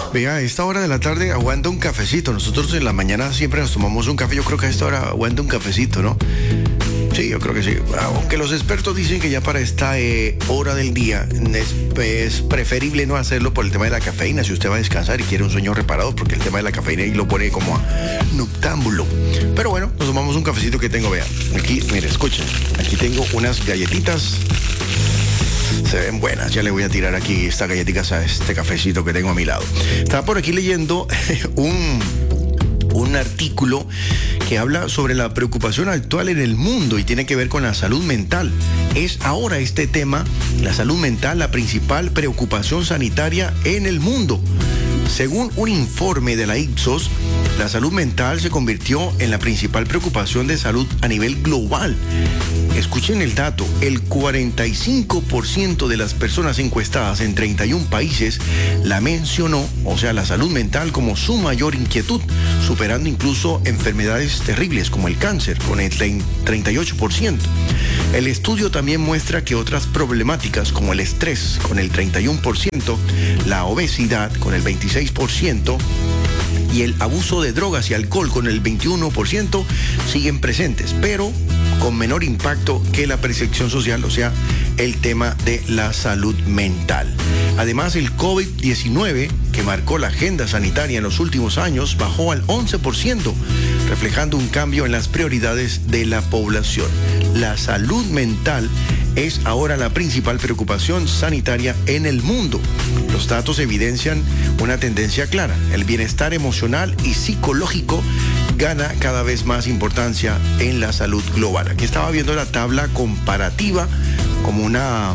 Vea, a esta hora de la tarde aguanta un cafecito. Nosotros en la mañana siempre nos tomamos un café. Yo creo que a esta hora aguanta un cafecito, ¿no? Sí, yo creo que sí. Aunque los expertos dicen que ya para esta hora del día es preferible no hacerlo por el tema de la cafeína. Si usted va a descansar y quiere un sueño reparado, porque el tema de la cafeína ahí lo pone como a noctámbulo. Pero bueno, nos tomamos un cafecito que tengo, vea. Aquí, mire, escuchen. Aquí tengo unas galletitas. Se ven buenas. Ya le voy a tirar aquí estas galletitas a este cafecito que tengo a mi lado. Estaba por aquí leyendo un artículo que habla sobre la preocupación actual en el mundo y tiene que ver con la salud mental. Es ahora este tema, la salud mental, la principal preocupación sanitaria en el mundo. Según un informe de la Ipsos, la salud mental se convirtió en la principal preocupación de salud a nivel global. Escuchen el dato, el 45% de las personas encuestadas en 31 países la mencionó, o sea, la salud mental como su mayor inquietud, superando incluso enfermedades terribles como el cáncer, con el 38%. El estudio también muestra que otras problemáticas como el estrés, con el 31%, la obesidad, con el 26%, y el abuso de drogas y alcohol con el 21% siguen presentes, pero con menor impacto que la percepción social, o sea, el tema de la salud mental. Además, el COVID-19, que marcó la agenda sanitaria en los últimos años, bajó al 11%, reflejando un cambio en las prioridades de la población. La salud mental es ahora la principal preocupación sanitaria en el mundo. Los datos evidencian una tendencia clara. El bienestar emocional y psicológico gana cada vez más importancia en la salud global. Aquí estaba viendo la tabla comparativa como una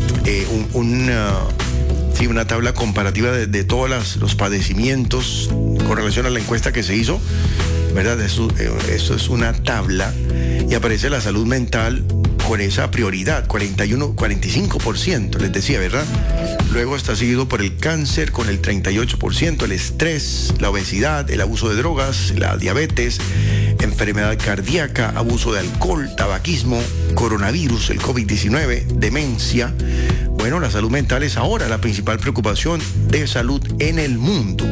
tabla comparativa de todos los padecimientos con relación a la encuesta que se hizo, ¿verdad? Eso es una tabla y aparece la salud mental con esa prioridad, 45%, les decía, ¿verdad? Luego está seguido por el cáncer con el 38%, el estrés, la obesidad, el abuso de drogas, la diabetes, enfermedad cardíaca, abuso de alcohol, tabaquismo, coronavirus, el COVID-19, demencia. Bueno, la salud mental es ahora la principal preocupación de salud en el mundo.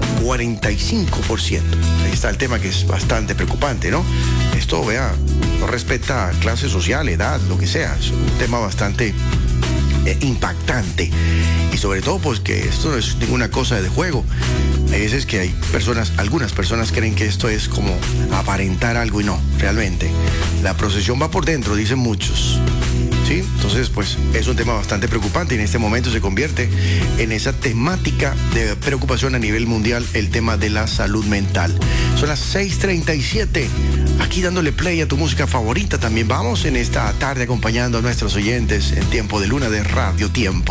45%. Ahí está el tema que es bastante preocupante, ¿no? Esto, vea, no respeta clase social, edad, lo que sea. Es un tema bastante impactante. Y sobre todo, pues que esto no es ninguna cosa de juego. Hay veces que hay algunas personas creen que esto es como aparentar algo y no, realmente. La procesión va por dentro, dicen muchos. ¿Sí? Entonces, pues es un tema bastante preocupante y en este momento se convierte en esa temática de preocupación a nivel mundial, el tema de la salud mental. Son las 6:37, aquí dándole play a tu música favorita. También vamos en esta tarde acompañando a nuestros oyentes en Tiempo de Luna de Radio Tiempo.